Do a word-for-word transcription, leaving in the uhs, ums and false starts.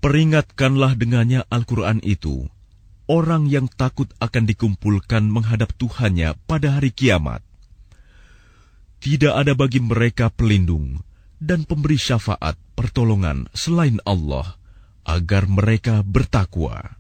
Peringatkanlah dengannya Al-Quran itu orang yang takut akan dikumpulkan menghadap Tuhannya pada hari kiamat. Tidak ada bagi mereka pelindung dan pemberi syafaat pertolongan selain Allah, agar mereka bertakwa.